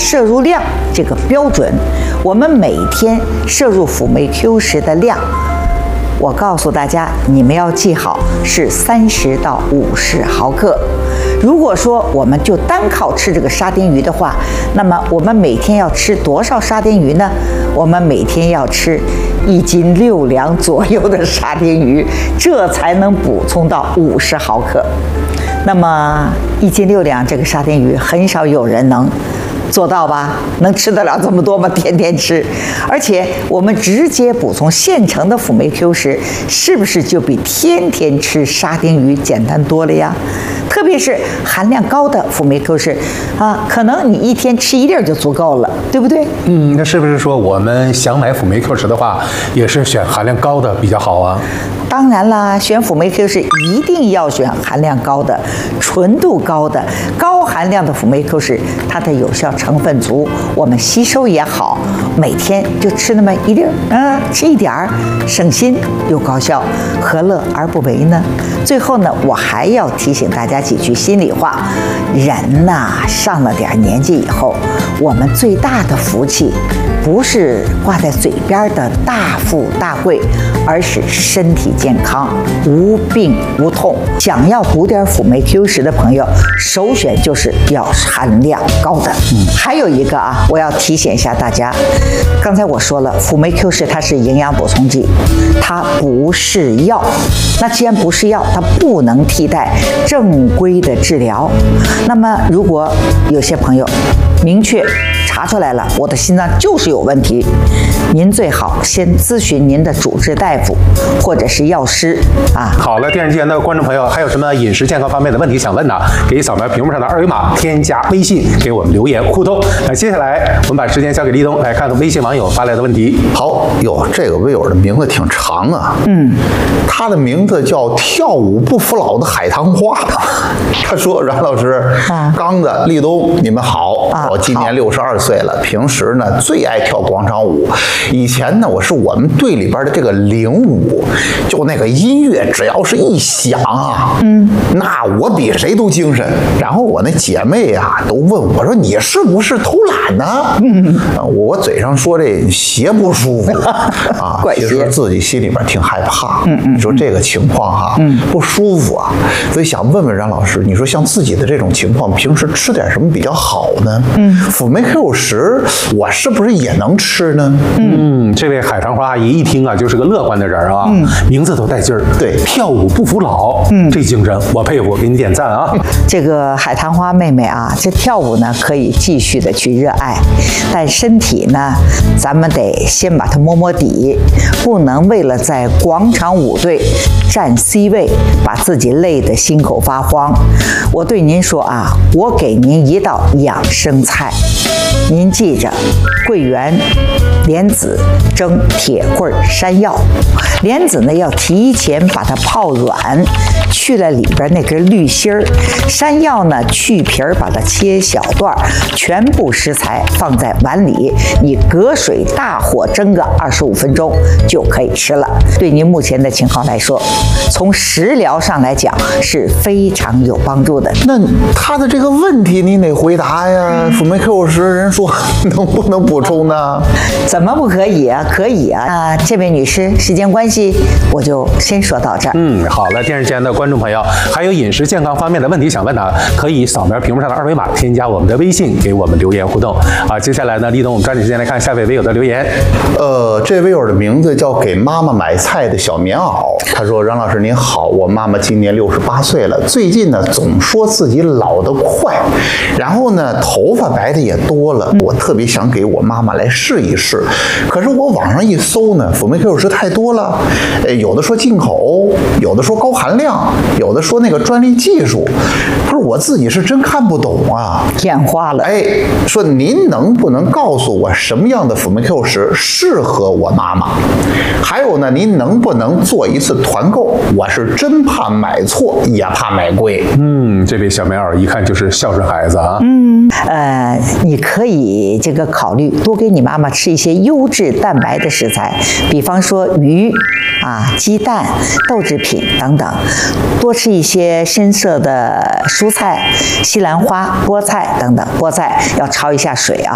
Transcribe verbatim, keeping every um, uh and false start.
摄入量这个标准，我们每天摄入辅酶 Q 十的量，我告诉大家，你们要记好，是三十到五十毫克。如果说我们就单靠吃这个沙丁鱼的话，那么我们每天要吃多少沙丁鱼呢？我们每天要吃一斤六两左右的沙丁鱼，这才能补充到五十毫克。那么一斤六两这个沙丁鱼，很少有人能做到吧？能吃得了这么多吗？天天吃，而且我们直接补充现成的辅酶 Q 十，是不是就比天天吃沙丁鱼简单多了呀？特别是含量高的辅酶 Q 十啊，可能你一天吃一粒就足够了，对不对？ 嗯，那是不是说我们想买辅酶 Q 十的话，也是选含量高的比较好啊？ 当然啦，选辅酶 Q 十一定要选含量高的、纯度高的、高含量的辅酶 Q 十，它的有效成分足，我们吸收也好。每天就吃那么一粒儿，嗯，吃一点儿，省心又高效，何乐而不为呢？最后呢，我还要提醒大家几句心里话：人呐，上了点年纪以后，我们最大的福气，不是挂在嘴边的大富大贵，而是身体健康，无病无痛。想要补点辅酶 Q 十的朋友，首选就是要含量高的。嗯，还有一个啊，我要提醒一下大家，刚才我说了，辅酶 Q 十它是营养补充剂，它不是药。那既然不是药，它不能替代正规的治疗。那么如果有些朋友明确查出来了，我的心脏就是有问题，您最好先咨询您的主治大夫或者是药师啊。 好了，电视机前的观众朋友，还有什么饮食健康方面的问题想问呢？可以扫描屏幕上的二维码，添加微信给我们留言互动。那接下来我们把时间交给立冬，来看看微信网友发来的问题。 好，哟，这个微友的名字挺长啊，嗯，他的名字叫跳舞不服老的海棠花。他说：“阮老师，啊、刚子、立冬，你们好，啊、我今年六十二岁了，平时呢最爱跳广场舞。以前呢，我是我们队里边的这个领舞，就那个音乐只要是一响啊，嗯，那我比谁都精神。然后我那姐妹啊都问我说：‘你是不是偷懒呢？’嗯，我嘴上说这鞋不舒服啊，其实自己心里边挺害怕。嗯嗯，你说这个情况哈、啊，嗯，不舒服啊，所以想问问阮老师，你说像自己的这种情况，平时吃点什么比较好呢？嗯，辅酶 Q 十我是不是也能吃呢？ 嗯，这位海棠花阿姨一听啊，就是个乐观的人啊，嗯、名字都带劲儿。对，跳舞不服老，嗯，这精神我佩服，给你点赞啊！ 这个海棠花妹妹啊，这跳舞呢可以继续的去热爱，但身体呢，咱们得先把它摸摸底，不能为了在广场舞队占 C 位，把自己累得心口发慌。我对您说啊，我给您一道养生菜，您记着，桂圆、莲子蒸铁棍山药。莲子呢要提前把它泡软，去了里边那根绿心儿；山药呢去皮儿，把它切小段儿。全部食材放在碗里，你隔水大火蒸个二十五分钟就可以吃了。对您目前的情况来说，从食疗上来讲是非常有帮助的。 那他的这个问题你得回答呀。辅酶 Q 十人说能不能补充呢？ 怎么不可以啊？可以啊！啊，这位女士，时间关系，我就先说到这儿。 嗯，好了，电视前的观众朋友，还有饮食健康方面的问题想问呢，可以扫描屏幕上的二维码，添加我们的微信，给我们留言互动。啊，接下来呢，立冬，我们抓紧时间来看下位微友的留言。 呃，这位友的名字叫给妈妈买菜的小棉袄。他说：“阮老师您好，我妈妈今年六十八岁了，最近呢总说自己老得快，然后呢头发白的也多了，我特别想给我妈妈来试一试。可是我网上一搜呢，辅酶 Q 十太多了，呃，有的说进口，有的说高含量，有的说那个专利技术。他说我自己是真看不懂啊， 眼花了。 哎，说您能不能告诉我什么样的辅酶 Q 十适合我妈妈？还有呢，您能不能做一次团购？我是真怕买错，也怕买贵。 嗯，这位小棉袄一看就是孝顺孩子啊。 嗯，呃，你可以这个考虑多给你妈妈吃一些优质蛋白的食材，比方说鱼啊、鸡蛋、豆制品等等，多吃一些深色的蔬菜，西兰花、菠菜等等。菠菜要焯一下水啊。